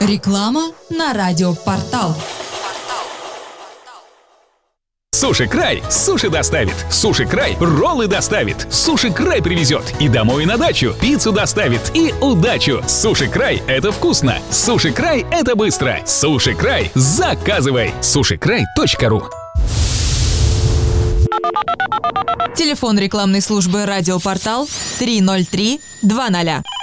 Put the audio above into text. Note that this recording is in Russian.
Реклама на радиопортал. Суши Край суши доставит. Суши Край роллы доставит. Суши Край привезет. И домой, и на дачу. Пиццу доставит. И удачу. Суши Край — это вкусно. Суши Край — это быстро. Суши Край — заказывай. Сушикрай.ру. Телефон рекламной службы «Радиопортал» 303 20.